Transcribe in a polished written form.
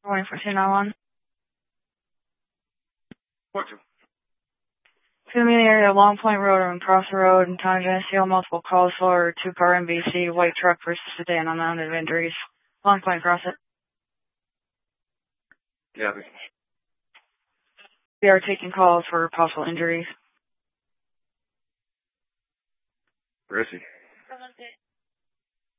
Morning for 291. What to? It's going to be in the area of Long Point Road and Cross the Road and Town of Geneseo. Multiple calls for two-car MVC, white truck versus sedan, unknown of injuries. Long Point, cross it. Yeah. We are taking calls for possible injuries. Where is he?